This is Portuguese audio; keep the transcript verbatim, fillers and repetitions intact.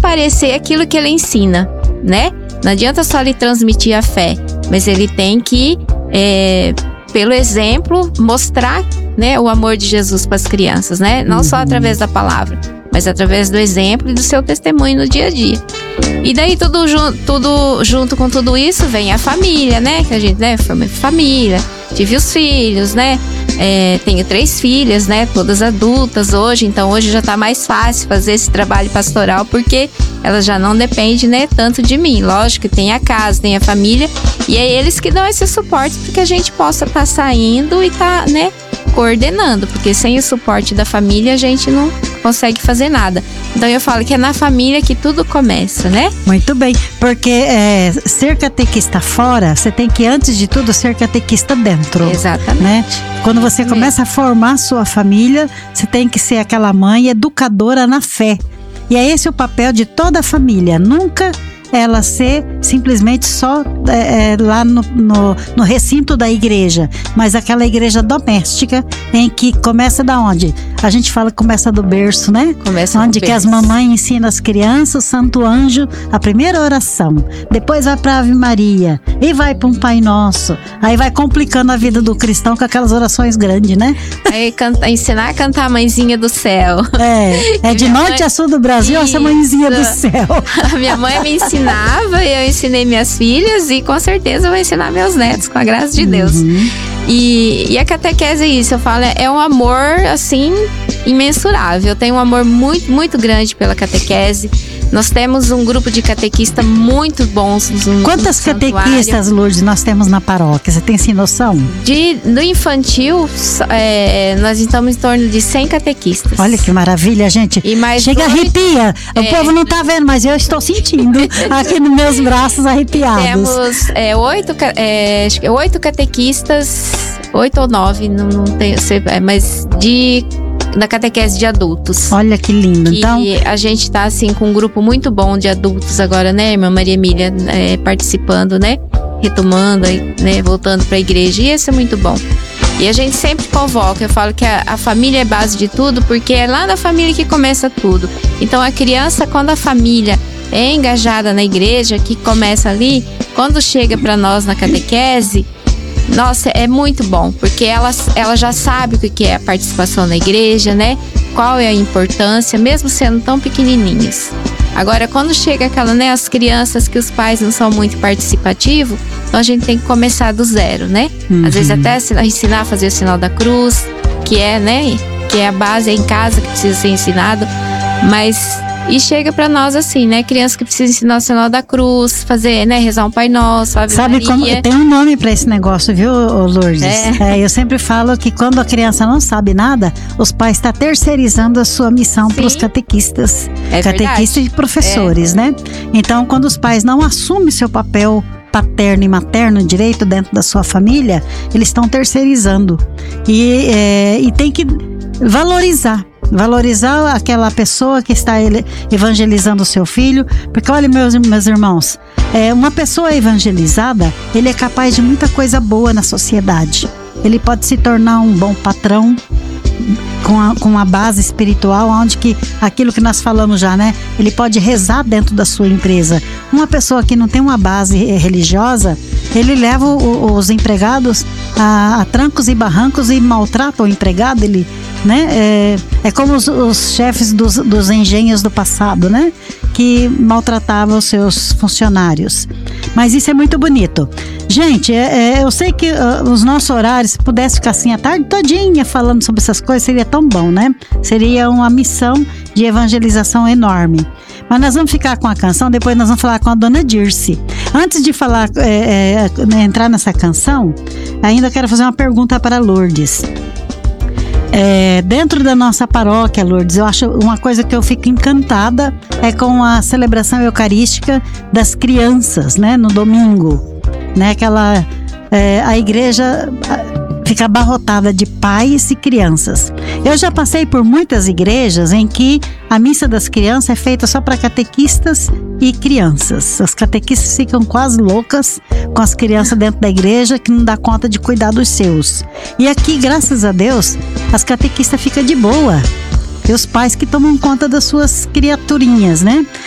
transparecer aquilo que ele ensina, né? Não adianta só ele transmitir a fé, mas ele tem que, é, pelo exemplo, mostrar, né, o amor de Jesus para as crianças, né? Não uhum. só através da palavra, mas através do exemplo e do seu testemunho no dia a dia. E daí tudo, ju- tudo junto com tudo isso vem a família, né? Que a gente, né, formei família, tive os filhos, né? É, tenho três filhas, né? Todas adultas hoje, então hoje já tá mais fácil fazer esse trabalho pastoral, porque elas já não dependem, né, tanto de mim. Lógico que tem a casa, tem a família, e é eles que dão esse suporte para que a gente possa estar tá saindo e tá, né, coordenando, porque sem o suporte da família a gente não consegue fazer nada. Então eu falo que é na família que tudo começa, né? Muito bem, porque é, ser catequista fora, você tem que, antes de tudo, ser catequista dentro. Exatamente. Né? Quando você começa a formar sua família, você tem que ser aquela mãe educadora na fé. E é esse o papel de toda a família. Nunca ela ser simplesmente só é, lá no, no, no recinto da igreja, mas aquela igreja doméstica em que começa da onde? A gente fala que começa do berço, né? Começa onde do que berço. As mamães ensinam as crianças, o Santo Anjo, a primeira oração, depois vai para Ave Maria e vai para um Pai Nosso. Aí vai complicando a vida do cristão com aquelas orações grandes, né? Aí canta, ensinar a cantar a Mãezinha do Céu. É, é de norte mãe... a sul do Brasil, Isso. essa Mãezinha do Céu. A minha mãe me ensinava, eu ensinei minhas filhas e com certeza eu vou ensinar meus netos, com a graça de Deus. Uhum. E, e a catequese é isso, eu falo, é um amor, assim, imensurável. Eu tenho um amor muito, muito grande pela catequese. Nós temos um grupo de catequistas muito bons no Quantas no catequistas, Lourdes, nós temos na paróquia? Você tem essa noção? De, no infantil, é, nós estamos em torno de cem catequistas. Olha que maravilha, gente. E mais Chega, dois, arrepia. O é, povo não tá vendo, mas eu estou sentindo aqui nos meus braços arrepiados. Temos é, oito, é, acho que oito catequistas, oito ou nove, não, não tenho, é, mas de... da catequese de adultos. Olha que lindo. E então, a gente tá assim com um grupo muito bom de adultos agora, né? Irmã Maria Emília é, participando, né? Retomando, né? Voltando para a igreja. E isso é muito bom. E a gente sempre convoca, eu falo que a, a família é base de tudo, porque é lá na família que começa tudo. Então a criança, quando a família é engajada na igreja, que começa ali, quando chega para nós na catequese, nossa, é muito bom, porque ela, ela já sabe o que é a participação na igreja, né? Qual é a importância, mesmo sendo tão pequenininhas. Agora, quando chega aquela, né, as crianças que os pais não são muito participativos, então a gente tem que começar do zero, né? Uhum. Às vezes até ensinar a fazer o sinal da cruz, que é, né, que é a base, é em casa que precisa ser ensinado, mas... E chega pra nós assim, né? Criança que precisa ensinar o sinal da cruz, fazer, né? Rezar um Pai Nosso, Ave sabe Maria. como tem um nome pra esse negócio, viu, Lourdes? É. É, eu sempre falo que quando a criança não sabe nada, os pais estão terceirizando a sua missão para os catequistas, é catequistas verdade. e professores, é. né? Então, quando os pais não assumem seu papel paterno e materno direito dentro da sua família, eles estão terceirizando. E, é, e tem que valorizar. Valorizar aquela pessoa que está evangelizando o seu filho. Porque olha, meus, meus irmãos, é, uma pessoa evangelizada, ele é capaz de muita coisa boa na sociedade. Ele pode se tornar um bom patrão com a, com a base espiritual, onde que aquilo que nós falamos já, né? Ele pode rezar dentro da sua empresa. Uma pessoa que não tem uma base religiosa, ele leva o, os empregados a, a trancos e barrancos e maltrata o empregado. Ele, né? É, é como os, os chefes dos, dos engenhos do passado, né? Que maltratavam os seus funcionários. Mas isso é muito bonito. Gente, é, é, eu sei que uh, os nossos horários, se pudesse ficar assim a tarde todinha falando sobre essas coisas, seria tão bom, né? Seria uma missão de evangelização enorme. Mas nós vamos ficar com a canção, depois nós vamos falar com a dona Dirce. Antes de falar, é, é, entrar nessa canção, ainda quero fazer uma pergunta para Lourdes. É, dentro da nossa paróquia, Lourdes, eu acho uma coisa que eu fico encantada é com a celebração eucarística das crianças, né, no domingo, né, aquela, é, a igreja fica abarrotada de pais e crianças. Eu já passei por muitas igrejas em que a missa das crianças é feita só para catequistas e crianças. As catequistas ficam quase loucas com as crianças dentro da igreja, que não dá conta de cuidar dos seus. E aqui, graças a Deus, as catequistas ficam de boa. E os pais que tomam conta das suas criaturinhas, né?